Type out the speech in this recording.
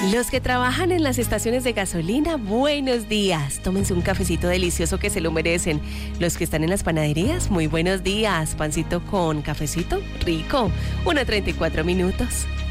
Los que trabajan en las estaciones de gasolina, buenos días. Tómense un cafecito delicioso que se lo merecen. Los que están en las panaderías, muy buenos días. Pancito con cafecito, rico. 1:34.